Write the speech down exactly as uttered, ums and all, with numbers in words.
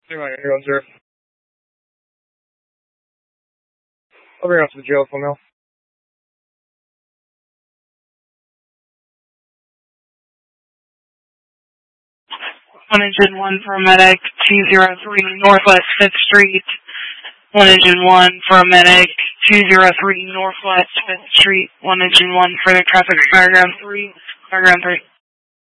Two nine eight one zero. I'll bring out to the jail for now. One engine one for a medic, two zero three Northwest fifth Street. One engine one for a medic, two zero three Northwest fifth Street. One engine one for the traffic, paragraph three, paragraph three.